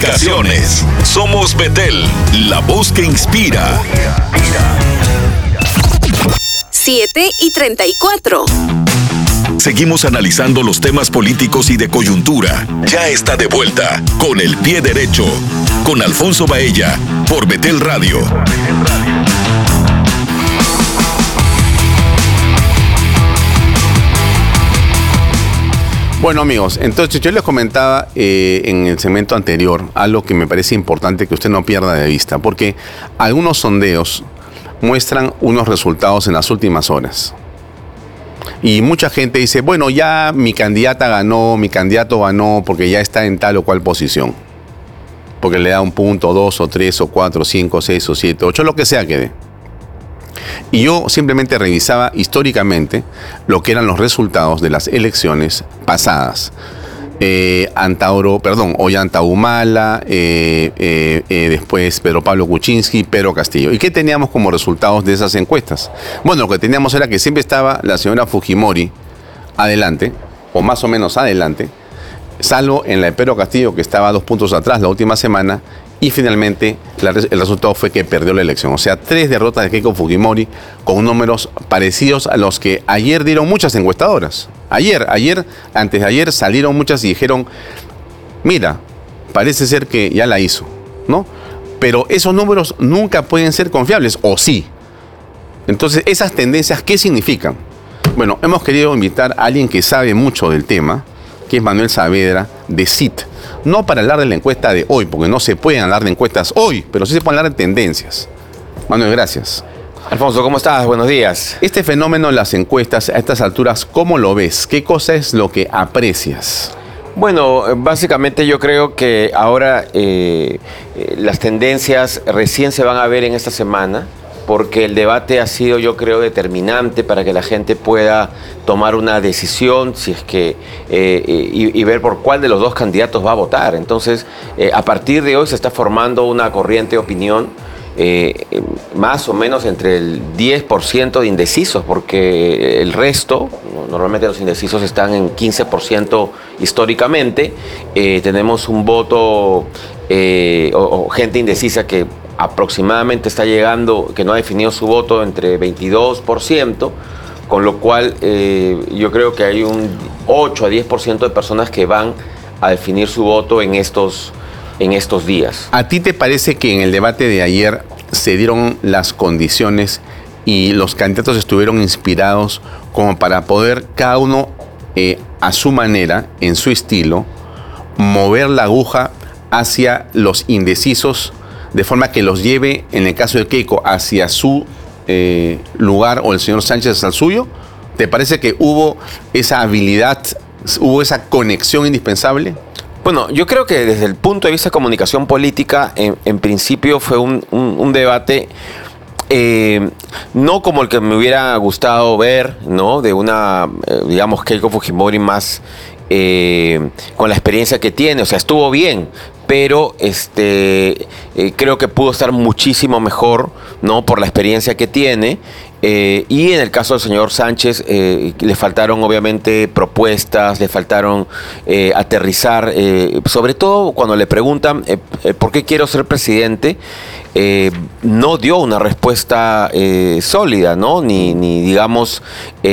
Comunicaciones. Somos Betel, la voz que inspira. 7:34. Seguimos analizando los temas políticos y de coyuntura. Ya está de vuelta Con el Pie Derecho, con Alfonso Baella, por Betel Radio. Bueno, amigos, entonces yo les comentaba en el segmento anterior algo que me parece importante que usted no pierda de vista, porque algunos sondeos muestran unos resultados en las últimas horas. Y mucha gente dice, bueno, ya mi candidata ganó, mi candidato ganó porque ya está en tal o cual posición. Porque le da un punto, 2 o 3 o 4, 5, 6 o 7, 8, lo que sea que dé. Y yo simplemente revisaba históricamente lo que eran los resultados de las elecciones pasadas. Ollanta Humala, después Pedro Pablo Kuczynski, Pedro Castillo. ¿Y qué teníamos como resultados de esas encuestas? Bueno, lo que teníamos era que siempre estaba la señora Fujimori adelante, o más o menos adelante, salvo en la de Pedro Castillo, que estaba 2 puntos atrás la última semana, y finalmente el resultado fue que perdió la elección. O sea, 3 derrotas de Keiko Fujimori con números parecidos a los que ayer dieron muchas encuestadoras. Antes de ayer salieron muchas y dijeron, mira, parece ser que ya la hizo, ¿no? Pero esos números nunca pueden ser confiables, ¿o sí? Entonces, esas tendencias, ¿qué significan? Bueno, hemos querido invitar a alguien que sabe mucho del tema, que es Manuel Saavedra, de CIT. No para hablar de la encuesta de hoy, porque no se pueden hablar de encuestas hoy, pero sí se pueden hablar de tendencias. Manuel, gracias. Alfonso, ¿cómo estás? Buenos días. Este fenómeno de las encuestas a estas alturas, ¿cómo lo ves? ¿Qué cosa es lo que aprecias? Bueno, básicamente yo creo que ahora las tendencias recién se van a ver en esta semana, porque el debate ha sido, yo creo, determinante para que la gente pueda tomar una decisión si es que y ver por cuál de los dos candidatos va a votar. Entonces, a partir de hoy se está formando una corriente de opinión más o menos entre el 10% de indecisos, porque el resto, normalmente los indecisos están en 15% históricamente. Tenemos un voto o gente indecisa que aproximadamente está llegando, que no ha definido su voto, entre 22%, con lo cual yo creo que hay un 8 a 10% de personas que van a definir su voto en estos días. ¿A ti te parece que en el debate de ayer se dieron las condiciones y los candidatos estuvieron inspirados como para poder cada uno a su manera, en su estilo, mover la aguja hacia los indecisos, de forma que los lleve, en el caso de Keiko, hacia su lugar, o el señor Sánchez al suyo? ¿Te parece que hubo esa habilidad, hubo esa conexión indispensable? Bueno, yo creo que desde el punto de vista de comunicación política, en principio fue un debate no como el que me hubiera gustado ver, ¿no? De una, digamos, Keiko Fujimori más con la experiencia que tiene. O sea, estuvo bien, pero creo que pudo estar muchísimo mejor, ¿no? Por la experiencia que tiene. Y en el caso del señor Sánchez, le faltaron obviamente propuestas, le faltaron aterrizar, sobre todo cuando le preguntan ¿por qué quiero ser presidente? No dio una respuesta sólida, ¿no? Ni digamos,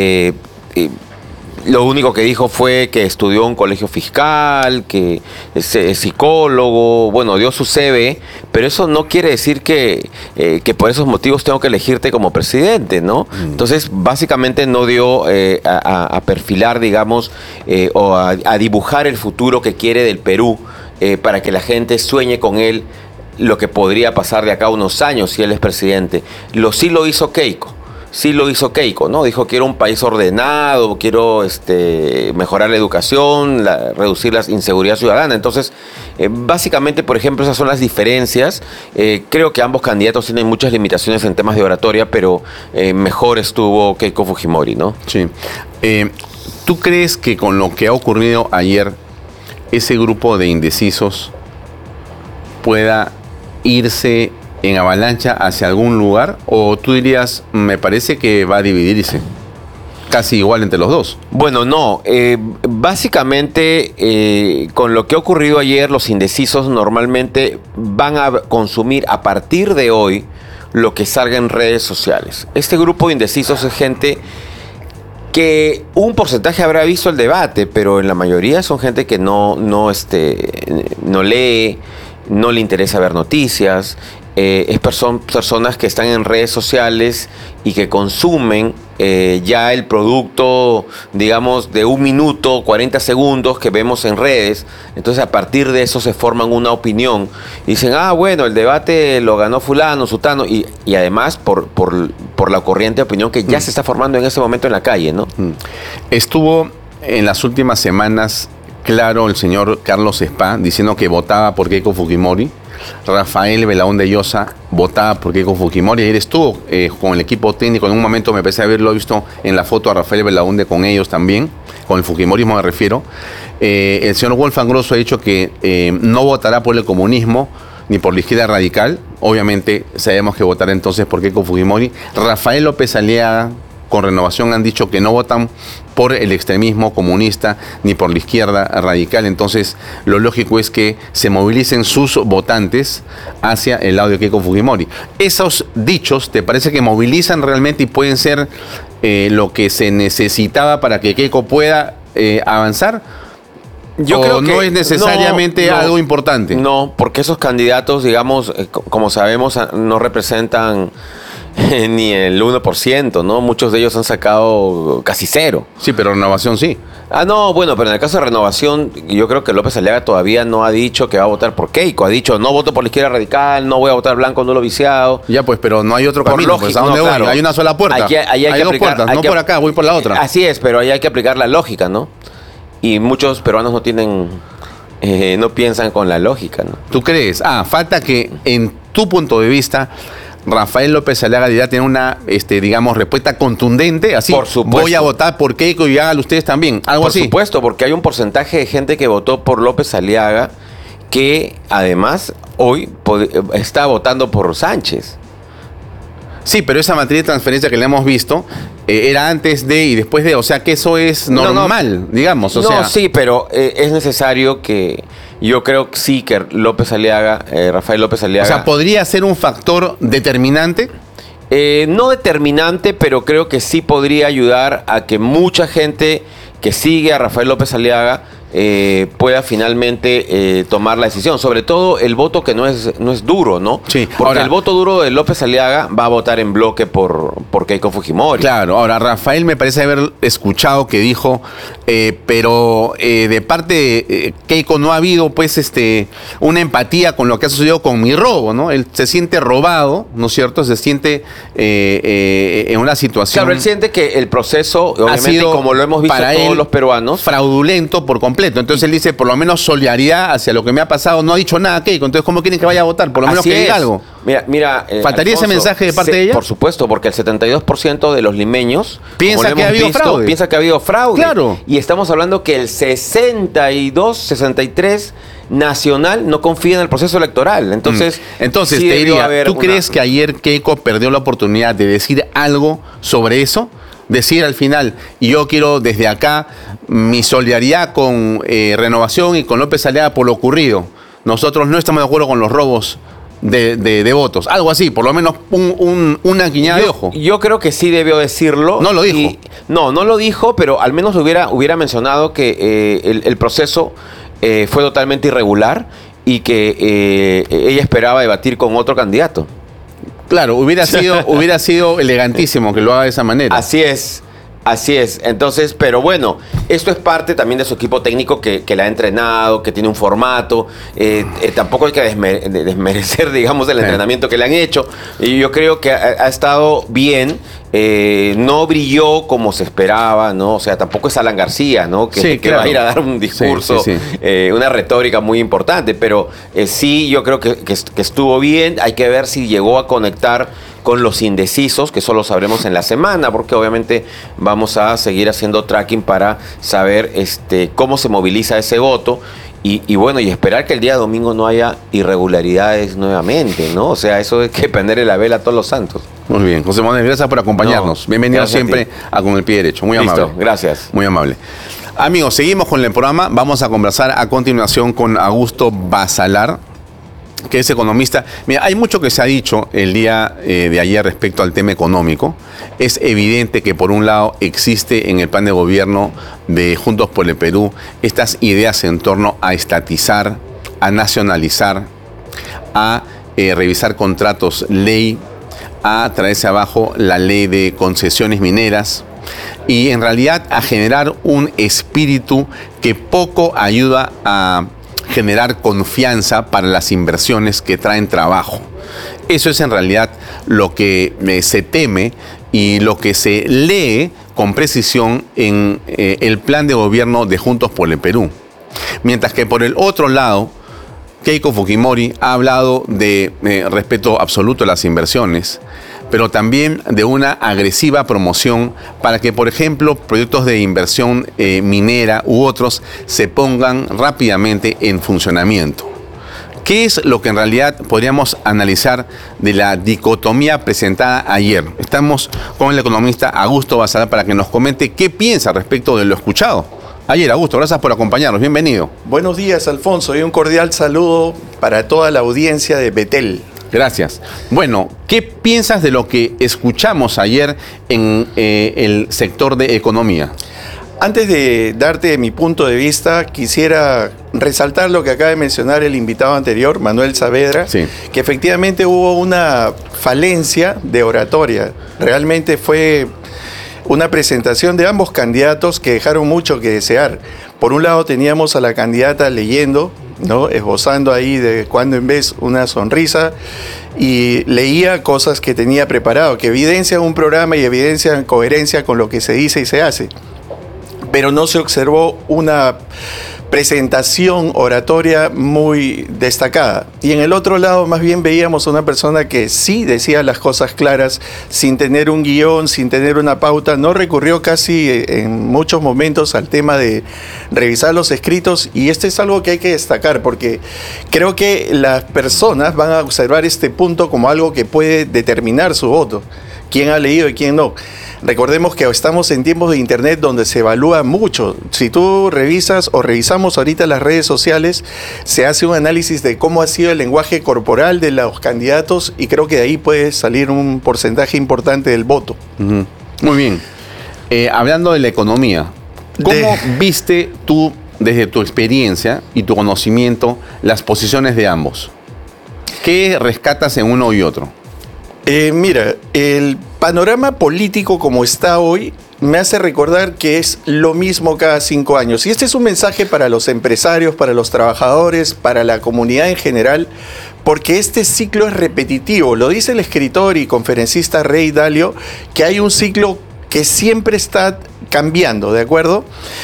lo único que dijo fue que estudió en un colegio fiscal, que es psicólogo, bueno, dio su CV, pero eso no quiere decir que por esos motivos tengo que elegirte como presidente, ¿no? Entonces, básicamente no dio a perfilar, digamos, o a dibujar el futuro que quiere del Perú, para que la gente sueñe con él lo que podría pasar de acá a unos años si él es presidente. Sí lo hizo Keiko. Sí lo hizo Keiko, ¿no? Dijo, quiero un país ordenado, quiero mejorar la educación, reducir la inseguridad ciudadana. Entonces, básicamente, por ejemplo, esas son las diferencias. Creo que ambos candidatos tienen muchas limitaciones en temas de oratoria, pero mejor estuvo Keiko Fujimori, ¿no? Sí. ¿Tú crees que con lo que ha ocurrido ayer, ese grupo de indecisos pueda irse en avalancha hacia algún lugar, o tú dirías, me parece que va a dividirse? casi igual entre los dos. Bueno, no. Básicamente, con lo que ha ocurrido ayer, los indecisos normalmente van a consumir a partir de hoy lo que salga en redes sociales. Este grupo de indecisos es gente que un porcentaje habrá visto el debate, pero en la mayoría son gente que no lee, no le interesa ver noticias. Personas que están en redes sociales y que consumen ya el producto, digamos, de 1 minuto, 40 segundos que vemos en redes. Entonces, a partir de eso se forman una opinión. Y dicen, bueno, el debate lo ganó fulano, sutano. Y además por la corriente de opinión que ya se está formando en ese momento en la calle, ¿no? Estuvo en las últimas semanas claro el señor Carlos Spa diciendo que votaba por Keiko Fujimori. Rafael Belaúnde Llosa votaba por Keiko Fujimori. Ayer estuvo con el equipo técnico. En un momento me parece haberlo visto en la foto a Rafael Belaúnde con ellos también, con el fujimorismo me refiero. El señor Wolfgang Grosso ha dicho que no votará por el comunismo ni por la izquierda radical. Obviamente sabemos que votará entonces por Keiko Fujimori. Rafael López Aliaga con Renovación han dicho que no votan por el extremismo comunista ni por la izquierda radical. Entonces, lo lógico es que se movilicen sus votantes hacia el lado de Keiko Fujimori. ¿Esos dichos te parece que movilizan realmente y pueden ser lo que se necesitaba para que Keiko pueda avanzar? Yo ¿O creo que no es necesariamente algo importante? No, porque esos candidatos, digamos, como sabemos, no representan ni el 1%, ¿no? Muchos de ellos han sacado casi 0. Sí, pero Renovación sí. No, bueno, pero en el caso de Renovación, yo creo que López Aliaga todavía no ha dicho que va a votar por Keiko. Ha dicho, no voto por la izquierda radical, no voy a votar blanco, nulo viciado. Ya, pues, pero no hay otro camino. Pues, ¿a dónde voy? Claro. Hay una sola puerta. Hay dos puertas, no por acá, voy por la otra. Así es, pero ahí hay que aplicar la lógica, ¿no? Y muchos peruanos no tienen, no piensan con la lógica, ¿no? ¿Tú crees? Falta que, en tu punto de vista, Rafael López Aliaga ya tiene una, digamos, respuesta contundente, así, por supuesto. Voy a votar por Keiko y háganlo ustedes también, algo así. Por supuesto, porque hay un porcentaje de gente que votó por López Aliaga que, además, hoy está votando por Sánchez. Sí, pero esa materia de transferencia que le hemos visto era antes de y después de, o sea que eso es normal, digamos. Sí, pero es necesario que, yo creo que sí, que López Aliaga, Rafael López Aliaga... O sea, ¿podría ser un factor determinante? No determinante, pero creo que sí podría ayudar a que mucha gente que sigue a Rafael López Aliaga pueda finalmente tomar la decisión. Sobre todo el voto que no es duro, ¿no? Sí. Porque ahora, el voto duro de López Aliaga va a votar en bloque por Keiko Fujimori. Claro. Ahora, Rafael me parece haber escuchado que dijo, pero de parte de Keiko no ha habido, pues, una empatía con lo que ha sucedido con mi robo, ¿no? Él se siente robado, ¿no es cierto? Se siente en una situación... Claro, él siente que el proceso, obviamente, como lo hemos visto todos los peruanos... fraudulento por completo. Entonces él dice, por lo menos solidaridad hacia lo que me ha pasado. No ha dicho nada Keiko. Entonces, ¿cómo quieren que vaya a votar? Por lo menos que diga algo. Mira, ¿faltaría Alfonso, ese mensaje de parte de ella? Por supuesto, porque el 72% de los limeños piensa que ha habido fraude. Piensa que ha habido fraude. Claro. Y estamos hablando que el 63% nacional no confía en el proceso electoral. Entonces sí, te diría, ¿tú crees que ayer Keiko perdió la oportunidad de decir algo sobre eso? Decir al final, y yo quiero desde acá mi solidaridad con Renovación y con López Aliaga por lo ocurrido. Nosotros no estamos de acuerdo con los robos de votos. Algo así, por lo menos una guiñada de ojo. Yo creo que sí debió decirlo. No lo dijo. No lo dijo, pero al menos hubiera mencionado que el proceso fue totalmente irregular y que ella esperaba debatir con otro candidato. Claro, hubiera sido elegantísimo que lo haga de esa manera. Así es. Entonces, pero bueno, esto es parte también de su equipo técnico que la ha entrenado, que tiene un formato. Tampoco hay que desmerecer, digamos, el entrenamiento que le han hecho. Y yo creo que ha estado bien. No brilló como se esperaba, ¿no? O sea, tampoco es Alan García, ¿no? Que va a ir a dar un discurso, una retórica muy importante. Pero sí, yo creo que estuvo bien. Hay que ver si llegó a conectar con los indecisos, que eso lo sabremos en la semana, porque obviamente vamos a seguir haciendo tracking para saber cómo se moviliza ese voto. Y bueno, y esperar que el día domingo no haya irregularidades nuevamente, ¿no? O sea, eso hay que prenderle la vela a todos los santos. Muy bien, José Manuel, gracias por acompañarnos. No, Bienvenido gracias siempre a Con el Pie Derecho. Muy Listo, amable. gracias. Muy amable. Amigos, seguimos con el programa. Vamos a conversar a continuación con Augusto Basalar, que es economista. Mira, hay mucho que se ha dicho el día de ayer respecto al tema económico. Es evidente que por un lado existe en el plan de gobierno de Juntos por el Perú estas ideas en torno a estatizar, a nacionalizar, a revisar contratos ley, a traerse abajo la ley de concesiones mineras y en realidad a generar un espíritu que poco ayuda a generar confianza para las inversiones que traen trabajo. Eso es en realidad lo que se teme y lo que se lee con precisión en el plan de gobierno de Juntos por el Perú. Mientras que por el otro lado, Keiko Fujimori ha hablado de respeto absoluto a las inversiones, pero también de una agresiva promoción para que, por ejemplo, proyectos de inversión minera u otros se pongan rápidamente en funcionamiento. ¿Qué es lo que en realidad podríamos analizar de la dicotomía presentada ayer? Estamos con el economista Augusto Basalar para que nos comente qué piensa respecto de lo escuchado ayer. Augusto, gracias por acompañarnos. Bienvenido. Buenos días, Alfonso, y un cordial saludo para toda la audiencia de Betel. Gracias. Bueno, ¿qué piensas de lo que escuchamos ayer en el sector de economía? Antes de darte mi punto de vista, quisiera resaltar lo que acaba de mencionar el invitado anterior, Manuel Saavedra, Sí. que efectivamente hubo una falencia de oratoria. Realmente fue una presentación de ambos candidatos que dejaron mucho que desear. Por un lado teníamos a la candidata leyendo, ¿no?, esbozando ahí de cuando en vez una sonrisa, y leía cosas que tenía preparado, que evidencian un programa y evidencian coherencia con lo que se dice y se hace. Pero no se observó una presentación oratoria muy destacada. Y en el otro lado más bien veíamos a una persona que sí decía las cosas claras, sin tener un guión, sin tener una pauta. No recurrió casi en muchos momentos al tema de revisar los escritos, y esto es algo que hay que destacar porque creo que las personas van a observar este punto como algo que puede determinar su voto, quién ha leído y quién no. Recordemos que estamos en tiempos de internet donde se evalúa mucho. Si tú revisas o revisamos ahorita las redes sociales, se hace un análisis de cómo ha sido el lenguaje corporal de los candidatos, y creo que de ahí puede salir un porcentaje importante del voto. Uh-huh. Muy bien. Hablando de la economía, ¿cómo viste tú, desde tu experiencia y tu conocimiento, las posiciones de ambos? ¿Qué rescatas en uno y otro? Mira, el panorama político como está hoy me hace recordar que es lo mismo cada 5 años. Y este es un mensaje para los empresarios, para los trabajadores, para la comunidad en general, porque este ciclo es repetitivo. Lo dice el escritor y conferencista Ray Dalio, que hay un ciclo que siempre está cambiando, ¿de acuerdo?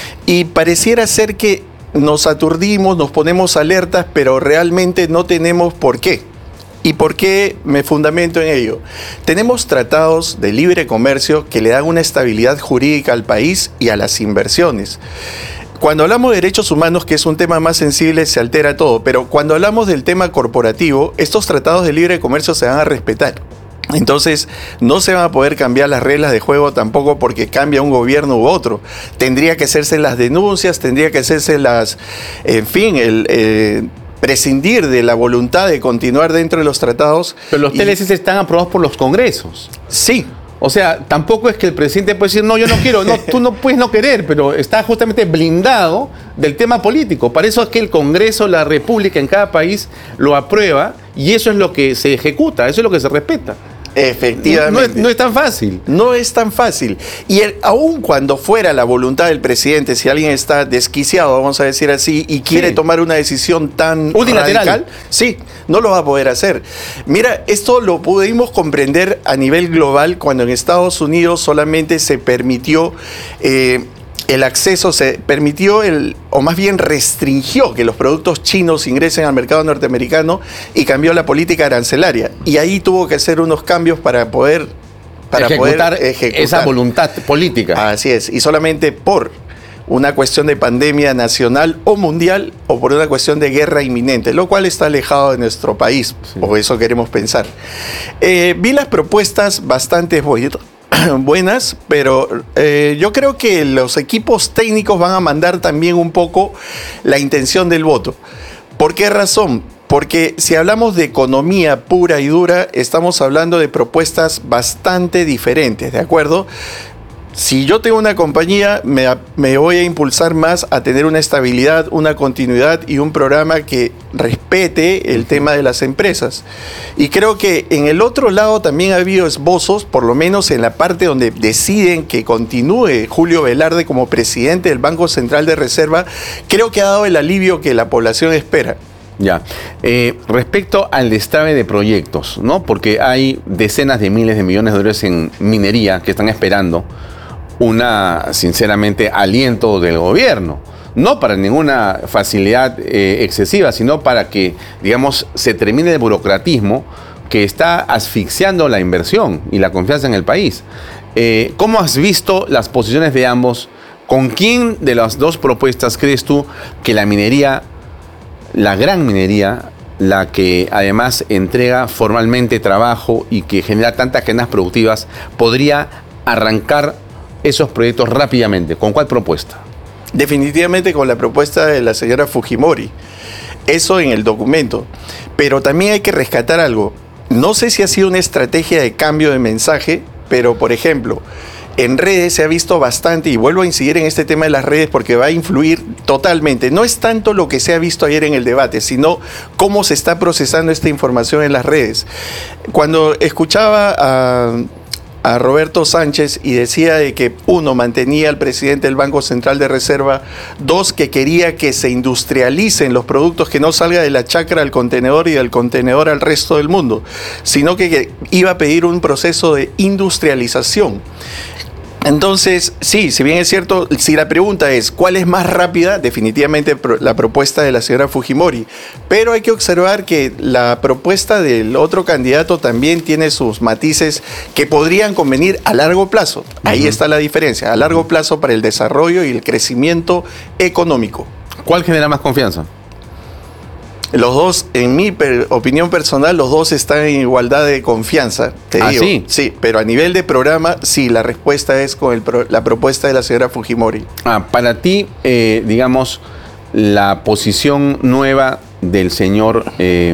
Y pareciera ser que nos aturdimos, nos ponemos alertas, pero realmente no tenemos por qué. ¿Y por qué me fundamento en ello? Tenemos tratados de libre comercio que le dan una estabilidad jurídica al país y a las inversiones. Cuando hablamos de derechos humanos, que es un tema más sensible, se altera todo, pero cuando hablamos del tema corporativo, estos tratados de libre comercio se van a respetar. Entonces, no se van a poder cambiar las reglas de juego tampoco porque cambia un gobierno u otro. Tendría que hacerse las denuncias, tendría que hacerse las, en fin, prescindir de la voluntad de continuar dentro de los tratados. Pero los TLCs están aprobados por los congresos. Sí. O sea, tampoco es que el presidente puede decir, no, yo no quiero, no, tú no puedes no querer, pero está justamente blindado del tema político. Para eso es que el Congreso, la República en cada país lo aprueba, y eso es lo que se ejecuta, eso es lo que se respeta. Efectivamente. No es tan fácil. No es tan fácil. Y aun cuando fuera la voluntad del presidente, si alguien está desquiciado, vamos a decir así, y quiere tomar una decisión tan unilateral, radical, sí, no lo va a poder hacer. Mira, esto lo pudimos comprender a nivel global cuando en Estados Unidos solamente se permitió el acceso, se permitió o más bien restringió que los productos chinos ingresen al mercado norteamericano, y cambió la política arancelaria. Y ahí tuvo que hacer unos cambios para poder ejecutar esa voluntad política. Así es, y solamente por una cuestión de pandemia nacional o mundial o por una cuestión de guerra inminente, lo cual está alejado de nuestro país, o eso queremos pensar. Vi las propuestas bastante buenas, pero yo creo que los equipos técnicos van a mandar también un poco la intención del voto. ¿Por qué razón? Porque si hablamos de economía pura y dura, estamos hablando de propuestas bastante diferentes, ¿de acuerdo? Si yo tengo una compañía, me voy a impulsar más a tener una estabilidad, una continuidad y un programa que respete el tema de las empresas. Y creo que en el otro lado también ha habido esbozos, por lo menos en la parte donde deciden que continúe Julio Velarde como presidente del Banco Central de Reserva, creo que ha dado el alivio que la población espera. Ya. Respecto al destrave de proyectos, ¿no? Porque hay decenas de miles de millones de dólares en minería que están esperando sinceramente, aliento del gobierno. No para ninguna facilidad excesiva, sino para que, digamos, se termine el burocratismo que está asfixiando la inversión y la confianza en el país. ¿Cómo has visto las posiciones de ambos? ¿Con quién de las dos propuestas crees tú que la minería, la gran minería, la que además entrega formalmente trabajo y que genera tantas cadenas productivas, podría arrancar esos proyectos rápidamente? ¿Con cuál propuesta? Definitivamente con la propuesta de la señora Fujimori. Eso en el documento. Pero también hay que rescatar algo. No sé si ha sido una estrategia de cambio de mensaje, pero por ejemplo, en redes se ha visto bastante, y vuelvo a incidir en este tema de las redes porque va a influir totalmente. No es tanto lo que se ha visto ayer en el debate, sino cómo se está procesando esta información en las redes. Cuando escuchaba a Roberto Sánchez y decía de que, uno, mantenía al presidente del Banco Central de Reserva, dos, que quería que se industrialicen los productos, que no salga de la chacra al contenedor y del contenedor al resto del mundo, sino que iba a pedir un proceso de industrialización. Entonces, sí, si bien es cierto, si la pregunta es ¿cuál es más rápida? Definitivamente la propuesta de la señora Fujimori. Pero hay que observar que la propuesta del otro candidato también tiene sus matices que podrían convenir a largo plazo. Ahí está la diferencia, a largo plazo para el desarrollo y el crecimiento económico. ¿Cuál genera más confianza? Los dos, en mi opinión personal, los dos están en igualdad de confianza, te digo. ¿Sí? Sí, pero a nivel de programa, sí, la respuesta es con la propuesta de la señora Fujimori. Para ti, digamos, la posición nueva del señor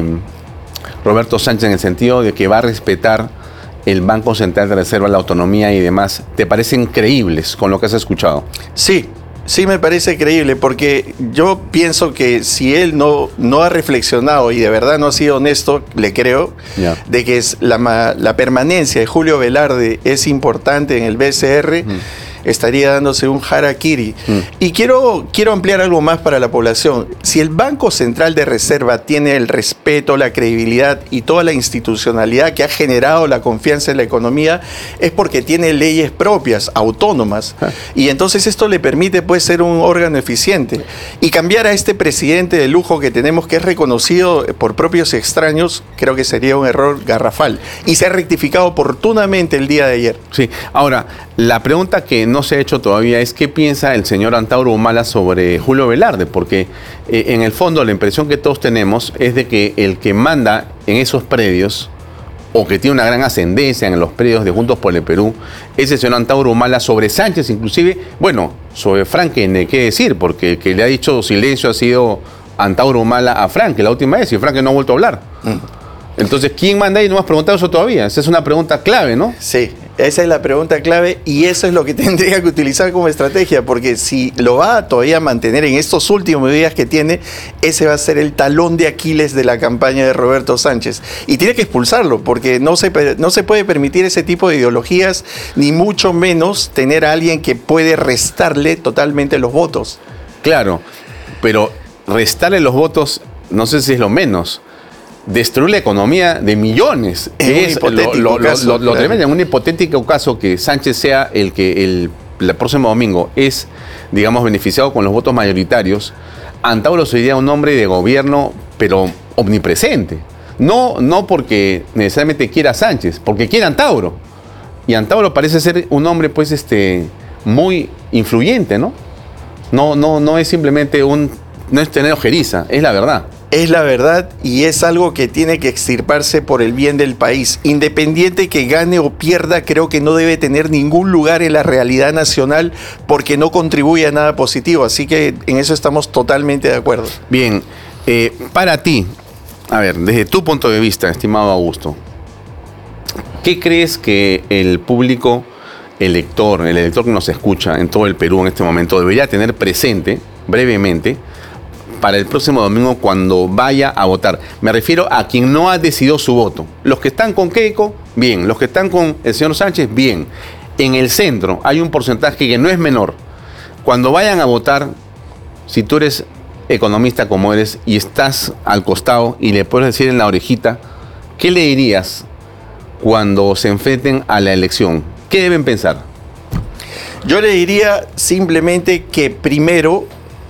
Roberto Sánchez, en el sentido de que va a respetar el Banco Central de Reserva, la autonomía y demás, ¿te parecen creíbles con lo que has escuchado? Sí. Sí, me parece creíble, porque yo pienso que si él no ha reflexionado y de verdad no ha sido honesto, le creo, de que la permanencia de Julio Velarde es importante en el BCR, estaría dándose un harakiri. Y quiero ampliar algo más para la población. Si el Banco Central de Reserva tiene el respeto, la credibilidad y toda la institucionalidad que ha generado la confianza en la economía, es porque tiene leyes propias, autónomas. Y entonces esto le permite, pues, ser un órgano eficiente. Y cambiar a este presidente de lujo que tenemos, que es reconocido por propios y extraños, creo que sería un error garrafal. Y se ha rectificado oportunamente el día de ayer. Sí. Ahora, la pregunta que no se ha hecho todavía es qué piensa el señor Antauro Humala sobre Julio Velarde, porque en el fondo la impresión que todos tenemos es de que el que manda en esos predios, o que tiene una gran ascendencia en los predios de Juntos por el Perú, es el señor Antauro Humala, sobre Sánchez inclusive, bueno, sobre Franken, qué decir, porque el que le ha dicho silencio ha sido Antauro Humala a Franken la última vez, y Franken no ha vuelto a hablar. Entonces, ¿quién manda ahí? No me has preguntado eso todavía. Esa es una pregunta clave, ¿no? Sí, esa es la pregunta clave y eso es lo que tendría que utilizar como estrategia, porque si lo va a todavía mantener en estos últimos días que tiene, ese va a ser el talón de Aquiles de la campaña de Roberto Sánchez. Y tiene que expulsarlo, porque no se puede permitir ese tipo de ideologías, ni mucho menos tener a alguien que puede restarle totalmente los votos. Claro, pero restarle los votos, no sé si es lo menos. Destruir la economía de millones. Es lo tremendo. En un hipotético caso que Sánchez sea el que el próximo domingo es, digamos, beneficiado con los votos mayoritarios, Antauro sería un hombre de gobierno, pero omnipresente. No porque necesariamente quiera Sánchez, porque quiere Antauro. Y Antauro parece ser un hombre, pues, muy influyente, ¿no? No es simplemente no es tener ojeriza, es la verdad. Es la verdad y es algo que tiene que extirparse por el bien del país. Independiente que gane o pierda, creo que no debe tener ningún lugar en la realidad nacional porque no contribuye a nada positivo. Así que en eso estamos totalmente de acuerdo. Bien, para ti, a ver, desde tu punto de vista, estimado Augusto, ¿qué crees que el público el elector que nos escucha en todo el Perú en este momento debería tener presente brevemente para el próximo domingo cuando vaya a votar? Me refiero a quien no ha decidido su voto. Los que están con Keiko, bien. Los que están con el señor Sánchez, bien. En el centro hay un porcentaje que no es menor. Cuando vayan a votar, si tú eres economista como eres y estás al costado y le puedes decir en la orejita, ¿qué le dirías cuando se enfrenten a la elección? ¿Qué deben pensar? Yo le diría simplemente que primero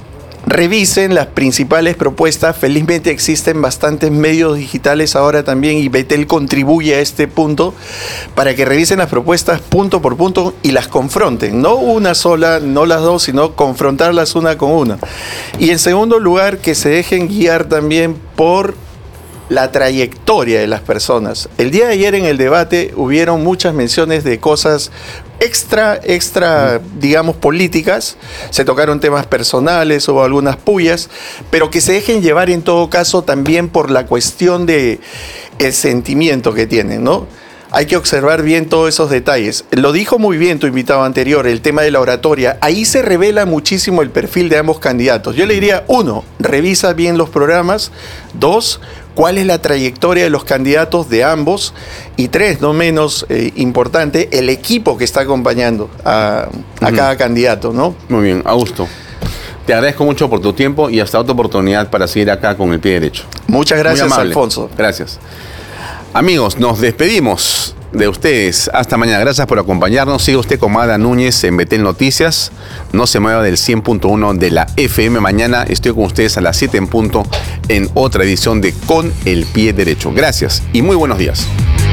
revisen las principales propuestas. Felizmente existen bastantes medios digitales ahora también y Betel contribuye a este punto para que revisen las propuestas punto por punto y las confronten. No una sola, no las dos, sino confrontarlas una con una. Y en segundo lugar, que se dejen guiar también por la trayectoria de las personas. El día de ayer en el debate hubieron muchas menciones de cosas extra, digamos, políticas. Se tocaron temas personales, hubo algunas pullas, pero que se dejen llevar en todo caso también por la cuestión de el sentimiento que tienen, ¿no? Hay que observar bien todos esos detalles. Lo dijo muy bien tu invitado anterior, el tema de la oratoria. Ahí se revela muchísimo el perfil de ambos candidatos. Yo le diría, 1, revisa bien los programas. 2, cuál es la trayectoria de los candidatos de ambos. Y 3, no menos importante, el equipo que está acompañando a cada candidato, ¿no? Muy bien, Augusto. Te agradezco mucho por tu tiempo y hasta otra oportunidad para seguir acá con el pie derecho. Muchas gracias, Alfonso. Gracias. Amigos, nos despedimos de ustedes. Hasta mañana. Gracias por acompañarnos. Siga usted con Ada Núñez en Betel Noticias. No se mueva del 100.1 de la FM. Mañana estoy con ustedes a las 7 en punto en otra edición de Con el Pie Derecho. Gracias y muy buenos días.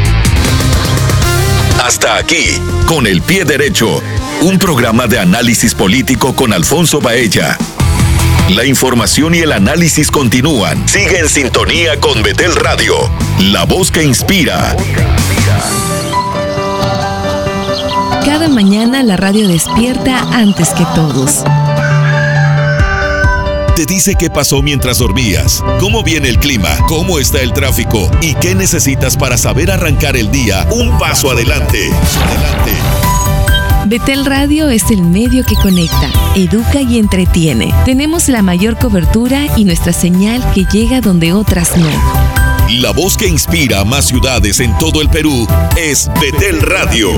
Hasta aquí, Con el Pie Derecho, un programa de análisis político con Alfonso Baella. La información y el análisis continúan. Sigue en sintonía con Betel Radio, la voz que inspira. Cada mañana la radio despierta antes que todos. Te dice qué pasó mientras dormías, cómo viene el clima, cómo está el tráfico y qué necesitas para saber arrancar el día un paso adelante. Betel Radio es el medio que conecta, educa y entretiene. Tenemos la mayor cobertura y nuestra señal que llega donde otras no. La voz que inspira a más ciudades en todo el Perú es Betel Radio.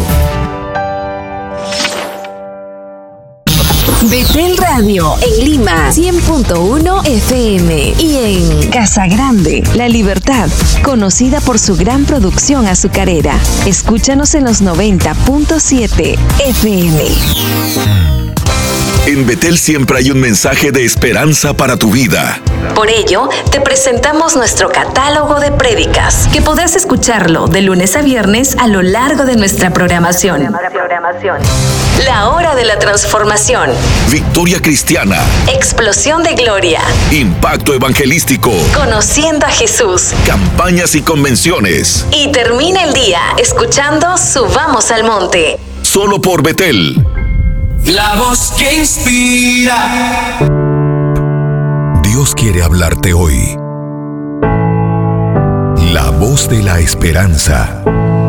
Betel Radio en Lima 100.1 FM y en Casa Grande, La Libertad, conocida por su gran producción azucarera. Escúchanos en los 90.7 FM. En Betel siempre hay un mensaje de esperanza para tu vida. Por ello, te presentamos nuestro catálogo de prédicas, que podrás escucharlo de lunes a viernes a lo largo de nuestra programación. La Hora de la Transformación. Victoria Cristiana. Explosión de Gloria. Impacto Evangelístico. Conociendo a Jesús. Campañas y convenciones. Y termina el día escuchando Subamos al Monte. Solo por Betel. La voz que inspira. Dios quiere hablarte hoy. La voz de la esperanza.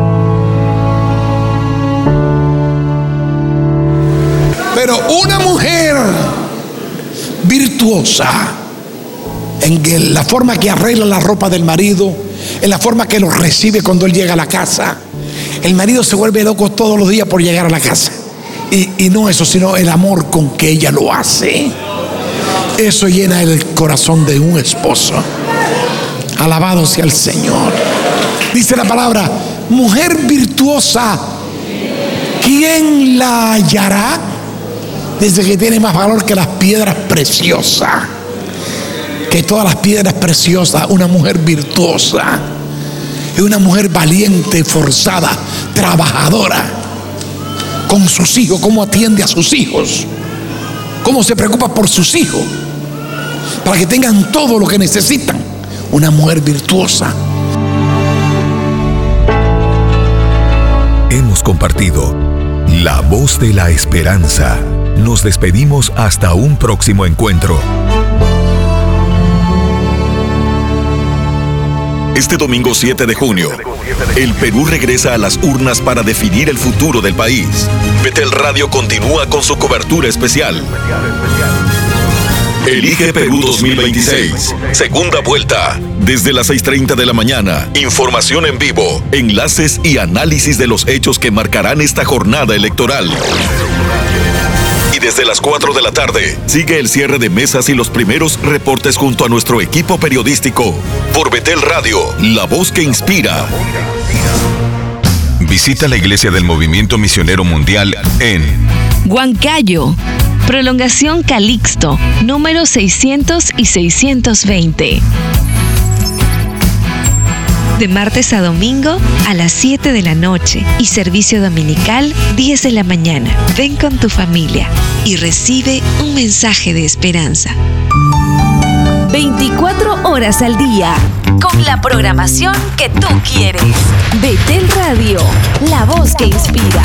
Pero una mujer virtuosa en la forma que arregla la ropa del marido, en la forma que lo recibe cuando él llega a la casa. El marido se vuelve loco todos los días por llegar a la casa. Y no eso, sino el amor con que ella lo hace. Eso llena el corazón de un esposo. Alabado sea el Señor. Dice la palabra, mujer virtuosa, ¿quién la hallará? Dice que tiene más valor que las piedras preciosas. Que todas las piedras preciosas, una mujer virtuosa. Es una mujer valiente, forzada, trabajadora. Con sus hijos, cómo atiende a sus hijos. cómo se preocupa por sus hijos, para que tengan todo lo que necesitan. Una mujer virtuosa. Hemos compartido La Voz de la Esperanza. Nos despedimos hasta un próximo encuentro. Este domingo 7 de junio, el Perú regresa a las urnas para definir el futuro del país. Betel Radio continúa con su cobertura especial. Elige Perú 2026, segunda vuelta, desde las 6:30 de la mañana. Información en vivo, enlaces y análisis de los hechos que marcarán esta jornada electoral. Y desde las 4 de la tarde, sigue el cierre de mesas y los primeros reportes junto a nuestro equipo periodístico. Por Betel Radio, la voz que inspira. Visita la iglesia del Movimiento Misionero Mundial en Huancayo, Prolongación Calixto, número 600 y 620. De martes a domingo a las 7 de la noche y servicio dominical 10 de la mañana. Ven con tu familia y recibe un mensaje de esperanza. 24 horas al día, con la programación que tú quieres. Betel Radio, la voz que inspira.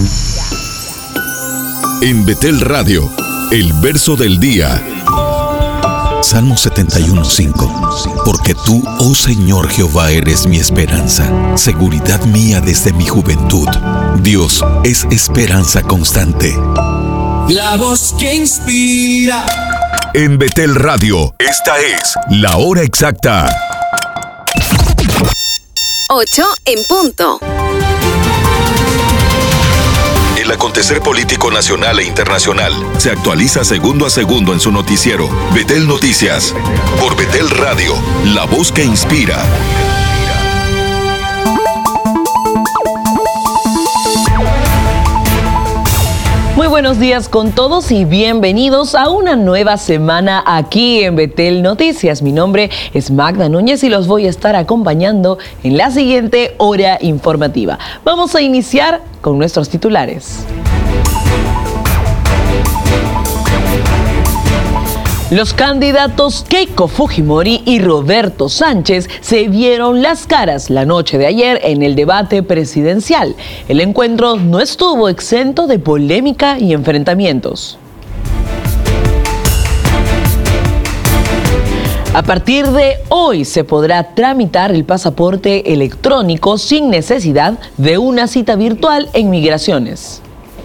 En Betel Radio, el verso del día. Salmo 71:5. Porque tú, oh Señor Jehová, eres mi esperanza, seguridad mía desde mi juventud. Dios es esperanza constante. La voz que inspira. En Betel Radio, esta es la hora exacta. 8 en punto. El acontecer político nacional e internacional se actualiza segundo a segundo en su noticiero Betel Noticias, por Betel Radio, la voz que inspira. Muy buenos días con todos y bienvenidos a una nueva semana aquí en Betel Noticias. Mi nombre es Magda Núñez y los voy a estar acompañando en la siguiente hora informativa. Vamos a iniciar con nuestros titulares. Los candidatos Keiko Fujimori y Roberto Sánchez se vieron las caras la noche de ayer en el debate presidencial. El encuentro no estuvo exento de polémica y enfrentamientos. A partir de hoy se podrá tramitar el pasaporte electrónico sin necesidad de una cita virtual en Migraciones.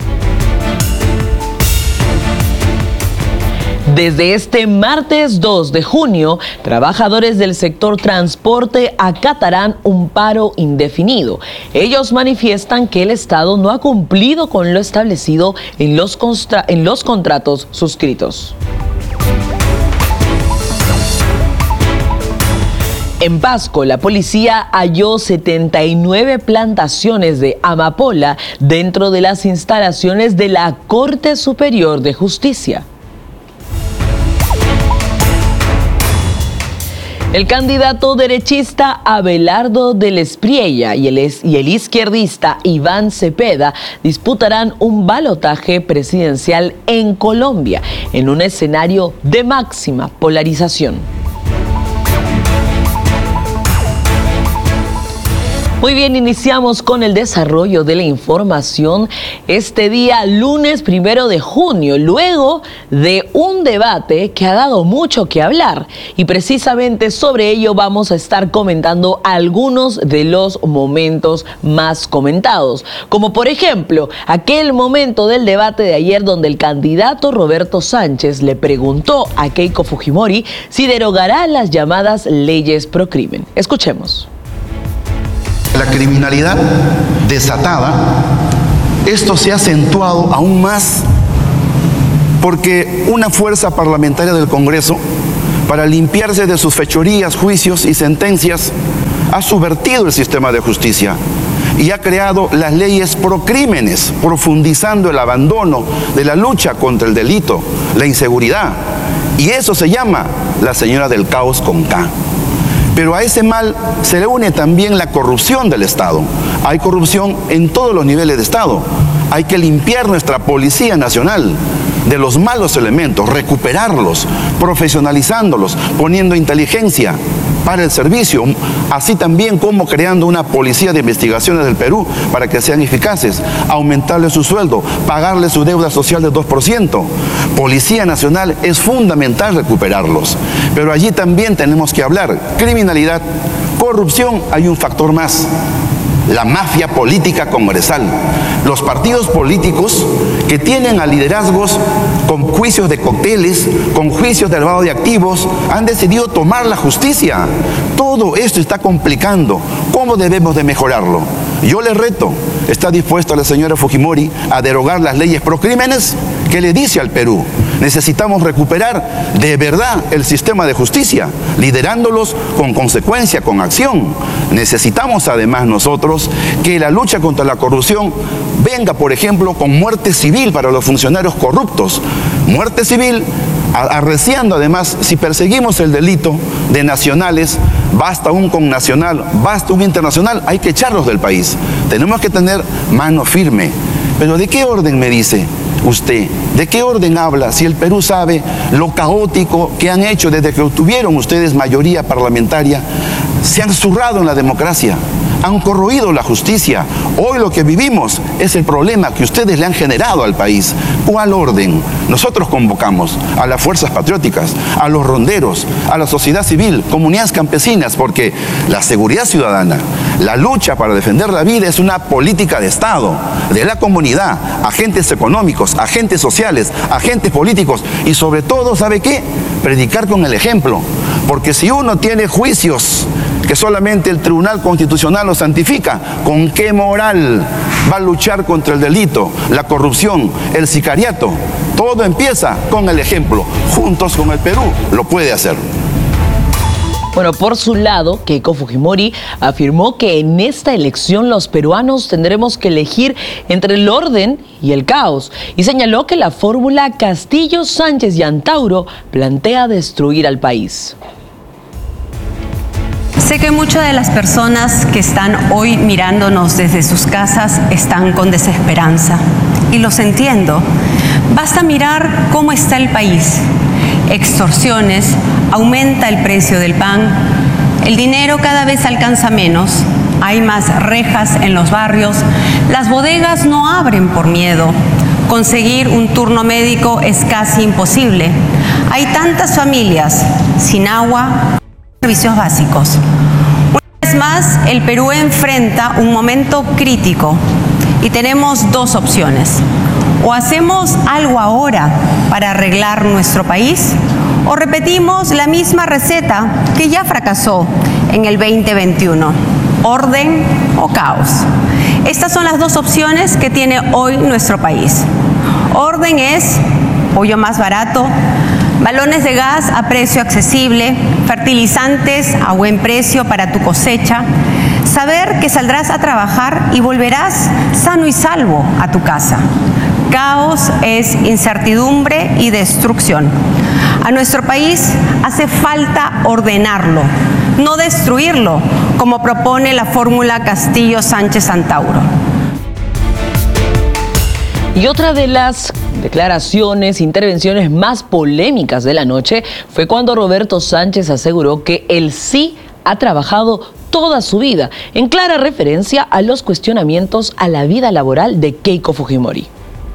Desde este martes 2 de junio, trabajadores del sector transporte acatarán un paro indefinido. Ellos manifiestan que el Estado no ha cumplido con lo establecido en los contratos suscritos. En Pasco, la policía halló 79 plantaciones de amapola dentro de las instalaciones de la Corte Superior de Justicia. El candidato derechista Abelardo del Espriella y el izquierdista Iván Cepeda disputarán un balotaje presidencial en Colombia, en un escenario de máxima polarización. Muy bien, iniciamos con el desarrollo de la información este día lunes 1 de junio, luego de un debate que ha dado mucho que hablar y precisamente sobre ello vamos a estar comentando algunos de los momentos más comentados, como por ejemplo aquel momento del debate de ayer donde el candidato Roberto Sánchez le preguntó a Keiko Fujimori si derogará las llamadas leyes pro crimen. Escuchemos. La criminalidad desatada, esto se ha acentuado aún más porque una fuerza parlamentaria del Congreso, para limpiarse de sus fechorías, juicios y sentencias, ha subvertido el sistema de justicia y ha creado las leyes pro crímenes, profundizando el abandono de la lucha contra el delito, la inseguridad. Y eso se llama la señora del caos con K. Pero a ese mal se le une también la corrupción del Estado. Hay corrupción en todos los niveles de Estado. Hay que limpiar nuestra Policía Nacional. de los malos elementos, recuperarlos, profesionalizándolos, poniendo inteligencia para el servicio, así también como creando una policía de investigaciones del Perú para que sean eficaces, aumentarle su sueldo, pagarle su deuda social del 2%. Policía Nacional es fundamental recuperarlos, pero allí también tenemos que hablar criminalidad, corrupción, hay un factor más. La mafia política congresal. Los partidos políticos que tienen a liderazgos con juicios de cócteles, con juicios de lavado de activos, han decidido tomar la justicia. Todo esto está complicando. ¿Cómo debemos de mejorarlo? Yo le reto, ¿está dispuesta la señora Fujimori a derogar las leyes pro crímenes? ¿Qué le dice al Perú? Necesitamos recuperar de verdad el sistema de justicia, liderándolos con consecuencia, con acción. Necesitamos además nosotros que la lucha contra la corrupción venga, por ejemplo, con muerte civil para los funcionarios corruptos. Muerte civil, arreciando además, si perseguimos el delito de nacionales, basta un connacional, basta un internacional, hay que echarlos del país. Tenemos que tener mano firme. Pero ¿de qué orden me dice usted? ¿De qué orden habla si el Perú sabe lo caótico que han hecho desde que obtuvieron ustedes mayoría parlamentaria? Se han zurrado en la democracia, han corroído la justicia. Hoy lo que vivimos es el problema que ustedes le han generado al país. ¿Cuál orden? Nosotros convocamos a las fuerzas patrióticas, a los ronderos, a la sociedad civil, comunidades campesinas, porque la seguridad ciudadana, la lucha para defender la vida es una política de Estado, de la comunidad, agentes económicos, agentes sociales, agentes políticos y sobre todo, ¿sabe qué? Predicar con el ejemplo. Porque si uno tiene juicios que solamente el Tribunal Constitucional los santifica, ¿con qué moral va a luchar contra el delito, la corrupción, el sicariato? Todo empieza con el ejemplo. Juntos con el Perú lo puede hacer. Bueno, por su lado, Keiko Fujimori afirmó que en esta elección los peruanos tendremos que elegir entre el orden y el caos y señaló que la fórmula Castillo, Sánchez y Antauro plantea destruir al país. Sé que muchas de las personas que están hoy mirándonos desde sus casas están con desesperanza y los entiendo. Basta mirar cómo está el país. Extorsiones, aumenta el precio del pan, el dinero cada vez alcanza menos, hay más rejas en los barrios, las bodegas no abren por miedo, conseguir un turno médico es casi imposible. Hay tantas familias sin agua, servicios básicos. Una vez más, el Perú enfrenta un momento crítico y tenemos dos opciones. O hacemos algo ahora para arreglar nuestro país, o repetimos la misma receta que ya fracasó en el 2021, orden o caos. Estas son las dos opciones que tiene hoy nuestro país. Orden es pollo más barato, balones de gas a precio accesible, fertilizantes a buen precio para tu cosecha, saber que saldrás a trabajar y volverás sano y salvo a tu casa. Caos es incertidumbre y destrucción. A nuestro país hace falta ordenarlo, no destruirlo, como propone la fórmula Castillo, Sánchez, Antauro. Y otra de las declaraciones, intervenciones más polémicas de la noche fue cuando Roberto Sánchez aseguró que él sí ha trabajado toda su vida, en clara referencia a los cuestionamientos a la vida laboral de Keiko Fujimori.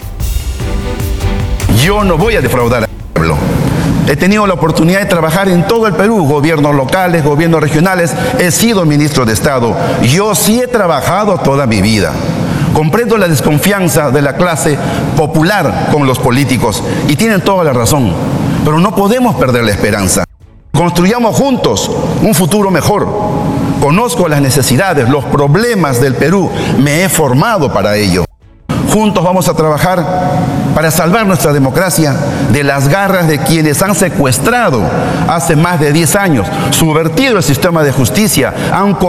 Yo no voy a defraudar al pueblo. He tenido la oportunidad de trabajar en todo el Perú, gobiernos locales, gobiernos regionales, he sido ministro de Estado. Yo sí he trabajado toda mi vida. Comprendo la desconfianza de la clase popular con los políticos y tienen toda la razón, pero no podemos perder la esperanza. Construyamos juntos un futuro mejor. Conozco las necesidades, los problemas del Perú, me he formado para ello. Juntos vamos a trabajar para salvar nuestra democracia de las garras de quienes han secuestrado hace más de 10 años, subvertido el sistema de justicia, han